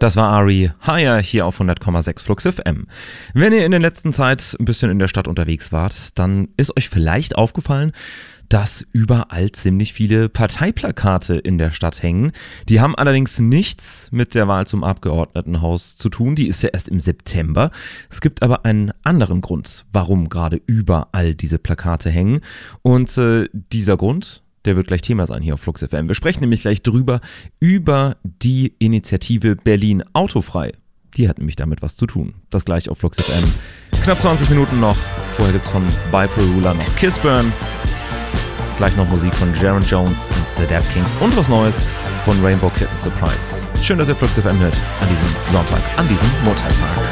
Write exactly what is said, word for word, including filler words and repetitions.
Das war Ari Higher hier auf hundert Komma sechs Flux F M. Wenn ihr in der letzten Zeit ein bisschen in der Stadt unterwegs wart, dann ist euch vielleicht aufgefallen, dass überall ziemlich viele Parteiplakate in der Stadt hängen. Die haben allerdings nichts mit der Wahl zum Abgeordnetenhaus zu tun. Die ist ja erst im September. Es gibt aber einen anderen Grund, warum gerade überall diese Plakate hängen. Und äh, dieser Grund, der wird gleich Thema sein hier auf Flux F M. Wir sprechen nämlich gleich drüber, über die Initiative Berlin Autofrei. Die hat nämlich damit was zu tun. Das gleich auf Flux F M. Knapp zwanzig Minuten noch. Vorher gibt's von Bipolar noch Kissburn. Gleich noch Musik von Jaron Jones und The Dead Kings und was Neues von Rainbow Kitten Surprise. Schön, dass ihr Flux F M hört an diesem Sonntag, an diesem Muttertag.